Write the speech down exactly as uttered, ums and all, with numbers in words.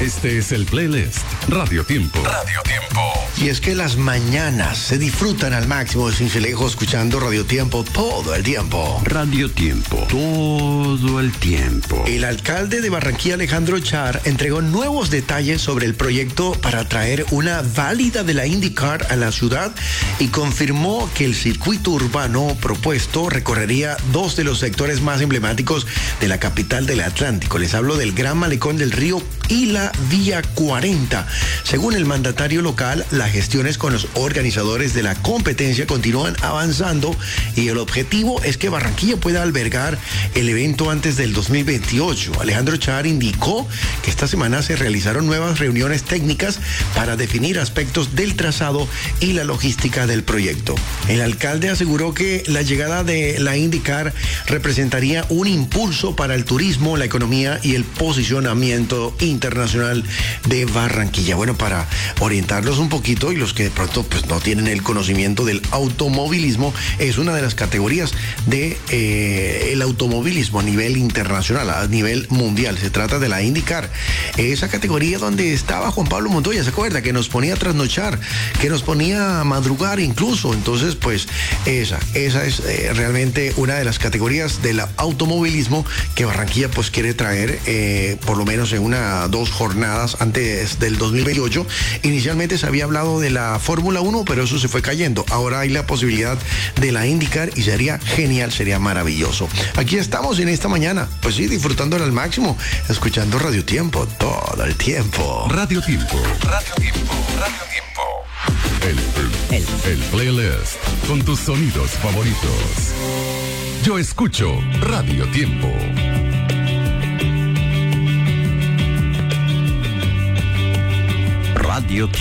Este es el playlist Radio Tiempo. Radio Tiempo. Y es que las mañanas se disfrutan al máximo de Cincelejo escuchando Radio Tiempo todo el tiempo. Radio Tiempo, todo el tiempo. El alcalde de Barranquilla, Alejandro Char, entregó nuevos detalles sobre el proyecto para traer una válida de la IndyCar a la ciudad y confirmó que el circuito urbano propuesto recorrería dos de los sectores más emblemáticos de la capital del Atlántico. Les hablo del Gran Malecón del Río y la Vía cuarenta. Según el mandatario local, las gestiones con los organizadores de la competencia continúan avanzando y el objetivo es que Barranquilla pueda albergar el evento antes del dos mil veintiocho. Alejandro Char indicó que esta semana se realizaron nuevas reuniones técnicas para definir aspectos del trazado y la logística del proyecto. El alcalde aseguró que la llegada de la IndyCar representaría un impulso para el turismo, la economía y el posicionamiento internacional de Barranquilla. Bueno, para orientarlos un poquito y los que de pronto pues no tienen el conocimiento del automovilismo, es una de las categorías de eh, el automovilismo a nivel internacional, a nivel mundial. Se trata de la IndyCar, esa categoría donde estaba Juan Pablo Montoya, ¿se acuerda? Que nos ponía a trasnochar, que nos ponía a madrugar incluso. Entonces, pues esa, esa es eh, realmente una de las categorías del automovilismo que Barranquilla pues quiere traer eh, por lo menos en una, dos jornadas antes del dos mil veintiocho. Inicialmente se había hablado de la Fórmula uno, pero eso se fue cayendo. Ahora hay la posibilidad de la IndyCar y sería genial, sería maravilloso. Aquí estamos en esta mañana, pues sí, disfrutándolo al máximo, escuchando Radio Tiempo todo el tiempo. Radio Tiempo. Radio Tiempo. Radio Tiempo. El, el, el, el playlist con tus sonidos favoritos. Yo escucho Radio Tiempo. Radio Tiempo.